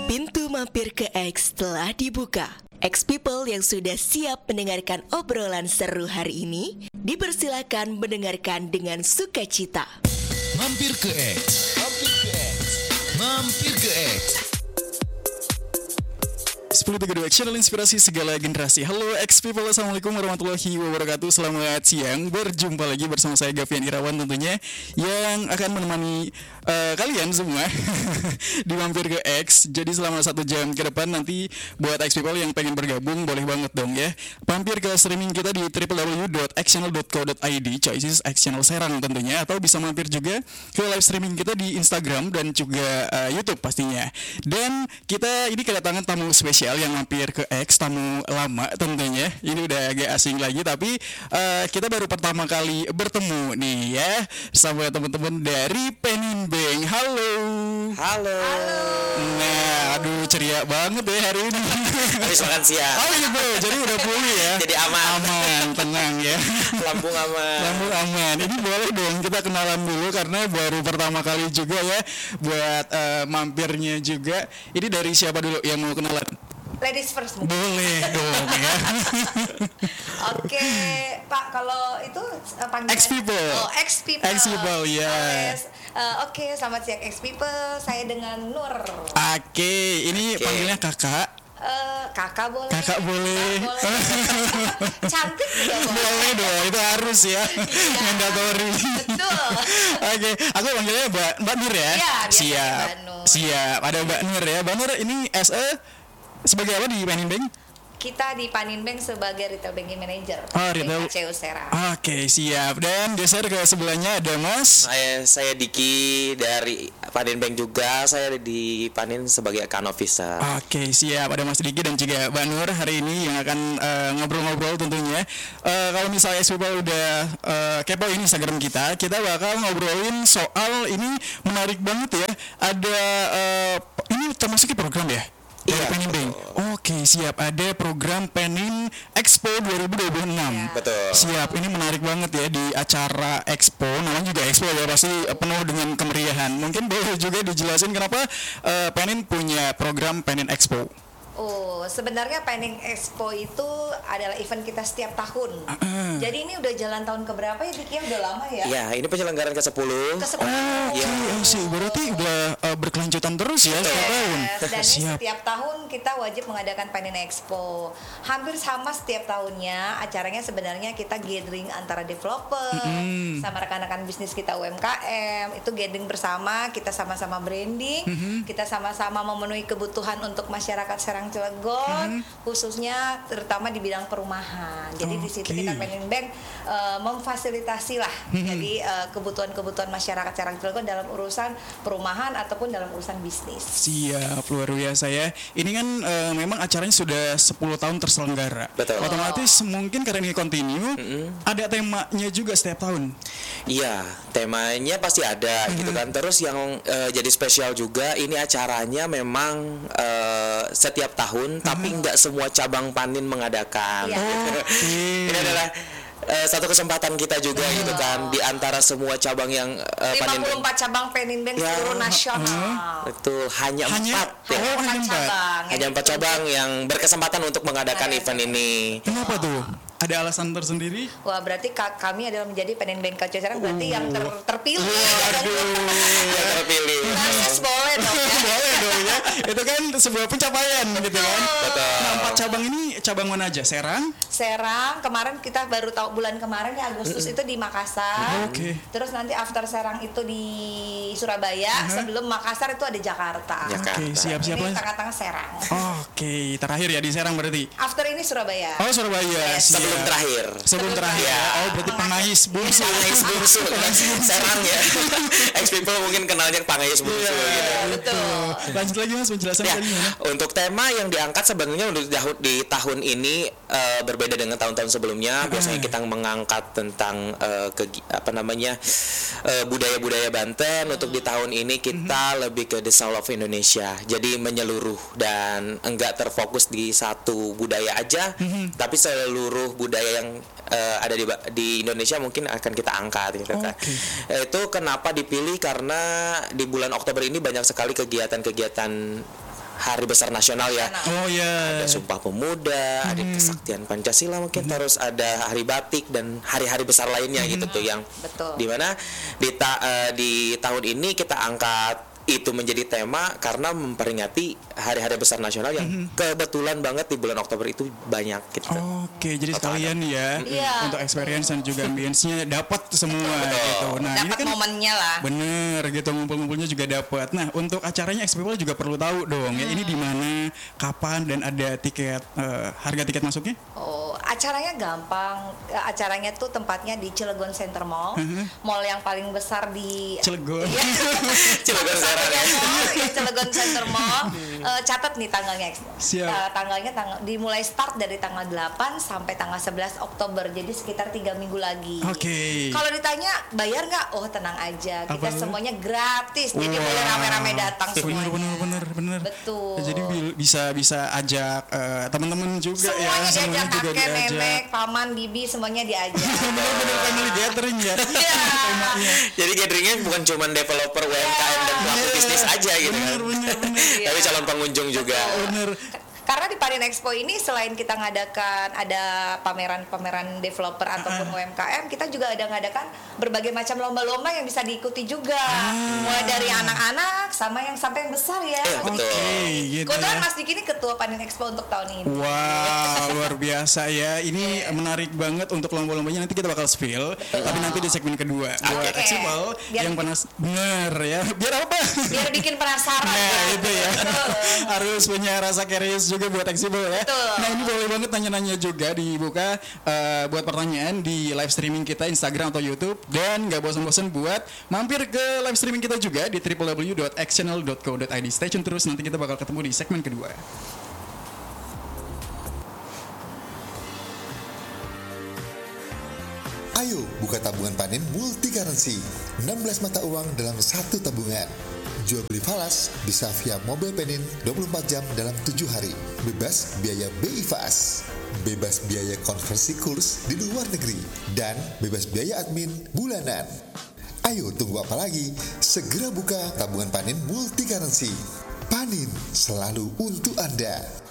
Pintu mampir ke X telah dibuka. X People yang sudah siap mendengarkan obrolan seru hari ini, dipersilakan mendengarkan dengan sukacita. Mampir ke X. Mampir ke X. Mampir ke X. 10.32 Channel Inspirasi Segala Generasi. Halo X People, Assalamualaikum warahmatullahi wabarakatuh. Selamat siang, berjumpa lagi bersama saya Gavian Irawan tentunya, yang akan menemani kalian semua di Mampir ke X. Jadi selama 1 jam ke depan nanti buat X People yang pengen bergabung boleh banget dong ya. Mampir ke streaming kita di www.xchannel.co.id, choices X Channel Serang tentunya. Atau bisa mampir juga ke live streaming kita di Instagram dan juga YouTube pastinya. Dan kita ini kedatangan tamu spesial yang mampir ke X, tamu lama tentunya. Ini udah agak asing lagi, tapi kita baru pertama kali bertemu nih ya sama teman-teman dari Penin Bank. Halo. Halo. Nah, aduh ceria banget ya hari ini. Habis makan siang. Oh gitu, jadi udah pulih ya. Jadi aman, tenang ya. Lambung aman. Lambung aman. Ini boleh dong kita kenalan dulu karena baru pertama kali juga ya buat mampirnya juga. Ini dari siapa dulu yang mau kenalan? Ladies first mungkin. Boleh dong ya. Oke, Pak, kalau itu panggilan X People. Oh, X People. X People, ya. Yes. Oke, selamat siang X People. Saya dengan Nur. Oke, ini panggilnya kakak. Kakak boleh. Kakak boleh. Cantik juga boleh. Boleh dong, itu harus ya. Mandatory. Betul. Oke, aku panggilnya Mbak Nur ya. Iya, biasa siap. Mbak Nur. Siap. Ada Mbak Nur ya. Mbak Nur ini sebagai apa di Penin Bank? Kita di Panin Bank sebagai retail banking manager. Oh, retail. BKCU Sera. Oke, siap. Dan geser ke sebelahnya ada Mas. Saya Diki dari Panin Bank juga. Saya di Panin sebagai account officer. Oke, siap. Ada Mas Diki dan juga Mbak Nur hari ini yang akan ngobrol-ngobrol tentunya. Kalau misalnya People udah kepo ini Instagram kita bakal ngobrolin soal ini menarik banget ya. Ada ini termasuk program ya? Iya, Penin Bank. Oke, siap. Ada program Penin Expo 2026. Ya. Betul. Siap, ini menarik banget ya di acara Expo. Namanya juga Expo ya, pasti penuh dengan kemeriahan. Mungkin boleh juga dijelasin kenapa Penin punya program Penin Expo. Oh, sebenarnya Penin Expo itu adalah event kita setiap tahun. Jadi ini udah jalan tahun keberapa ya, Dik? Ya udah lama ya? Ya, ini penyelenggaraan ke-10. Ke-10. Oke, sih berarti udah berkelanjutan terus ya setiap tahun. Dan ini Siap. setiap tahun kita wajib mengadakan Penin Expo. Hampir sama setiap tahunnya. Acaranya sebenarnya kita gathering antara developer sama rekan-rekan bisnis kita UMKM. Itu gathering bersama, kita sama-sama branding, kita sama-sama memenuhi kebutuhan untuk masyarakat Serang Cilegon, khususnya terutama di bidang perumahan. Jadi di situ kita Penin Bank memfasilitasi lah. Jadi kebutuhan-kebutuhan masyarakat Serang Cilegon dalam urusan perumahan ataupun dalam urusan bisnis. Siap, luar biasa ya. Ini kan memang acaranya sudah 10 tahun terselenggara. Betul. Otomatis mungkin karena ini continue, ada temanya juga setiap tahun. Iya, temanya pasti ada gitu kan. Terus yang jadi spesial juga, ini acaranya memang setiap tahun, tapi nggak semua cabang Panin mengadakan. Iya. Ini adalah satu kesempatan kita juga gitu kan, di antara semua cabang yang Panin Bank. 54 cabang Penin Bank Ya. seluruh nasional. Betul, hanya 4 ya. Hanya 4 cabang yang berkesempatan untuk mengadakan event ini. Kenapa tuh? Ada alasan tersendiri? Wah, berarti kami adalah menjadi Penin Bank Culture Serang, berarti yang terpilih. Yang terpilih. Proses boleh dong ya. Boleh dong ya. Itu kan sebuah pencapaian gitu kan. Betul. Nah, 4 cabang ini cabang mana aja? Serang? Serang, kemarin kita baru tahu bulan kemarin ya Agustus itu di Makassar. Oke. Terus nanti after Serang itu di Surabaya, sebelum Makassar itu ada Jakarta. Oke, siap-siap Ini lah. tengah-tengah Serang. Oke, terakhir ya di Serang berarti. After ini Surabaya. Oh, Surabaya. Yes. Siap. Sebelum terakhir. Sebelum terakhir. Ya. Oh, berarti pengais bungsu. Pangais bungsu. Serang ya. Ex people mungkin kenalnya Pangais bungsu gitu. Betul. Lanjut lagi Mas penjelasan Ya, tadi gimana? untuk tema yang diangkat sebenarnya untuk di tahun ini berbeda dengan tahun-tahun sebelumnya. Biasanya kita mengangkat tentang budaya-budaya Banten. Untuk di tahun ini kita lebih ke the soul of Indonesia. Jadi menyeluruh dan enggak terfokus di satu budaya aja, tapi seluruh budaya yang ada di Indonesia mungkin akan kita angkat gitu kan. Itu kenapa dipilih, karena di bulan Oktober ini banyak sekali kegiatan-kegiatan hari besar nasional ya. Oh ya. Ada Sumpah Pemuda, ada Kesaktian Pancasila mungkin, terus ada Hari Batik dan hari-hari besar lainnya gitu tuh yang Betul. dimana di tahun ini kita angkat itu menjadi tema karena memperingati hari-hari besar nasional yang kebetulan banget di bulan Oktober itu banyak gitu. Oke, jadi sekalian ya Iya. untuk experience dan juga ambience-nya dapat semua gitu. Nah, ini Dapat kan momennya lah. bener gitu, ngumpul-ngumpulnya juga dapat. Nah, untuk acaranya XPPL juga perlu tahu dong ya, ini di mana, kapan, dan ada tiket, harga tiket masuknya? Oh, acaranya gampang. Acaranya tuh tempatnya di Cilegon Center Mall, mall yang paling besar di Cilegon. Iya. Cilegon sekarang ya. Mall, ya, Cilegon Center Mall. Catat nih tanggalnya. Siap. Tanggalnya dimulai start dari tanggal 8 sampai tanggal 11 Oktober. Jadi sekitar 3 minggu lagi. Oke. Kalau ditanya bayar nggak? Oh, tenang aja. Kita Apa? semuanya gratis. Jadi Wah. boleh rame-rame datang semuanya. Bener. Betul. Jadi bisa ajak teman-teman juga Semuanya ya, diajak, juga kakek, diajak. nenek, paman, bibi, semuanya diajak. Bener-bener family gathering ya. Iya. Temanya. Jadi gatheringnya bukan cuma developer UMKM dan pelaku bisnis aja gitu kan. Bener. Tapi calon pengunjung juga. Bener. Karena di Panin Expo ini selain kita ngadakan ada pameran-pameran developer ataupun UMKM, kita juga ada ngadakan berbagai macam lomba-lomba yang bisa diikuti juga. Mulai dari anak-anak sama yang sampai yang besar ya. Betul. Oke, gitu Kebetulan ya. Mas Diki ini ketua Panin Expo untuk tahun ini. Wah, luar biasa ya. Ini menarik banget untuk lomba-lombanya, nanti kita bakal spill. Tapi nanti di segmen kedua. Buat Oke. Exipel Biar- yang panas. Bener ya. Biar apa? Biar bikin penasaran. Nah, ya. itu ya. Harus punya rasa curious juga buat Exipel ya. Betul. Nah, ini boleh banget tanya-nanya juga, dibuka buat pertanyaan di live streaming kita Instagram atau YouTube, dan nggak bosan-bosan buat mampir ke live streaming kita juga di www.xchannel.co.id. Stay tune terus, nanti kita bakal ketemu di segmen kedua. Ayo buka tabungan panen multi currency, 16 mata uang dalam satu tabungan. Jual beli falas bisa via mobile panen 24 jam dalam 7 hari. Bebas biaya BI Fast, bebas biaya konversi kurs di luar negeri, dan bebas biaya admin bulanan. Ayo tunggu apa lagi? Segera buka tabungan panen multi currency. Panin selalu untuk Anda.